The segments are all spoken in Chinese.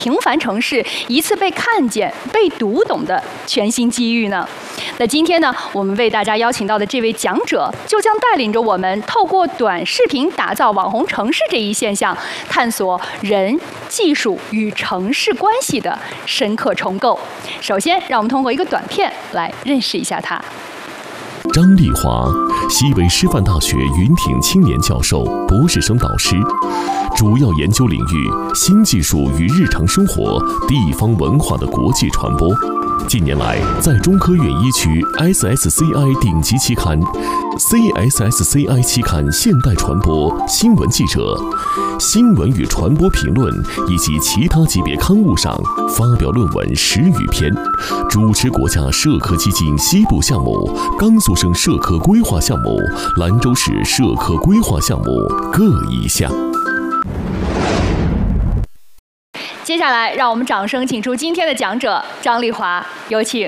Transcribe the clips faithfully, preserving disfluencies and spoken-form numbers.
平凡城市一次被看见、被读懂的全新机遇呢？那今天呢，我们为大家邀请到的这位讲者，就将带领着我们透过短视频打造网红城市这一现象，探索人、技术与城市关系的深刻重构。首先，让我们通过一个短片来认识一下他。 张丽华，西北师范大学云挺青年教授、博士生导师，主要研究领域新技术与日常生活、地方文化的国际传播。近年来，在中科院一区 S S C I 顶级期刊 C S S C I 期刊现代传播新闻记者，新闻与传播评论以及其他级别刊物上发表论文十余篇，主持国家社科基金西部项目、甘肃省社科规划项目、兰州市社科规划项目各一项。 接下来，让我们掌声请出今天的讲者张丽华，有请。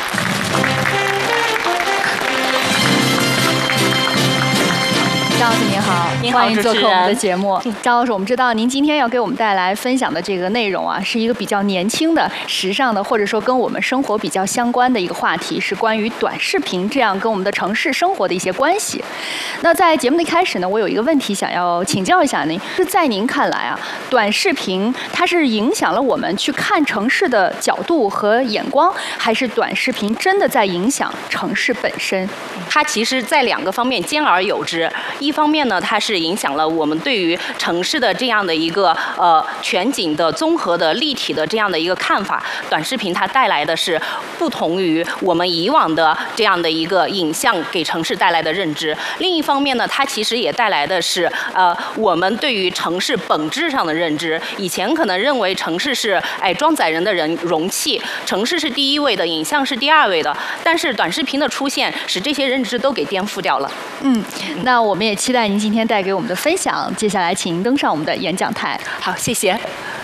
张老师您好，欢迎做客我们的节目。张老师，我们知道您今天要给我们带来分享的这个内容啊，是一个比较年轻的、时尚的，或者说跟我们生活比较相关的一个话题，是关于短视频这样跟我们的城市生活的一些关系。那在节目的一开始呢，我有一个问题想要请教一下您，是在您看来啊，短视频它是影响了我们去看城市的角度和眼光，还是短视频真的在影响城市本身？ 它其实在两个方面兼而有之。一方面呢，它是影响了我们对于城市的这样的一个呃全景的、综合的、立体的这样的一个看法。短视频它带来的是不同于我们以往的这样的一个影像给城市带来的认知。另一方面呢，它其实也带来的是呃我们对于城市本质上的认知。以前可能认为城市是哎装载人的人容器，城市是第一位的，影像是第二位的。但是短视频的出现，使这些认知都给颠覆掉了。 嗯，那我们也期待您今天带给我们的分享。接下来，请您登上我们的演讲台。 好，谢谢。